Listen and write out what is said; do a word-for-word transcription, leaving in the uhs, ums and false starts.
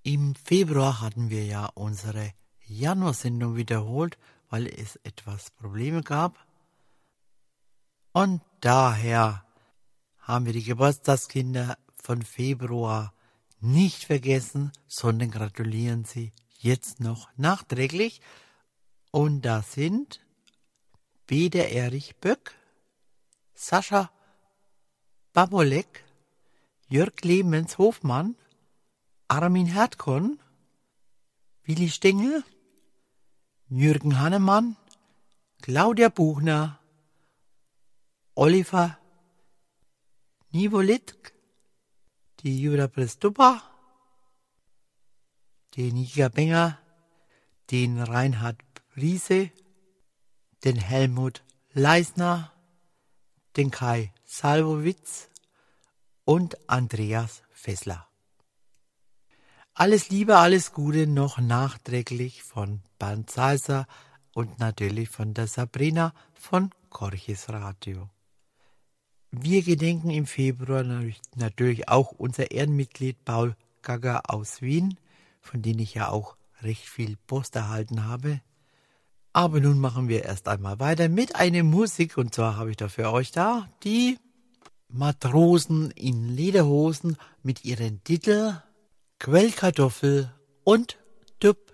Im Februar hatten wir ja unsere Januarsendung wiederholt, weil es etwas Probleme gab. Und daher haben wir die Geburtstagskinder von Februar nicht vergessen, sondern gratulieren sie jetzt noch nachträglich. Und das sind Peter Erich Böck, Sascha Babolek, Jörg Clemens Hofmann, Armin Hertkorn, Willi Stengel, Jürgen Hannemann, Claudia Buchner, Oliver Nivolitk, die Jura Prestupa, den Jiga Benger, den Reinhard Riese, den Helmut Leisner, den Kai Salwowitz und Andreas Fessler. Alles Liebe, alles Gute noch nachträglich von Bernd Seiser und natürlich von der Sabrina von Korches Radio. Wir gedenken im Februar natürlich auch unser Ehrenmitglied Paul Gagger aus Wien, von dem ich ja auch recht viel Post erhalten habe. Aber nun machen wir erst einmal weiter mit einer Musik, und zwar habe ich da für euch da die Matrosen in Lederhosen mit ihren Titel Quellkartoffel und Dub.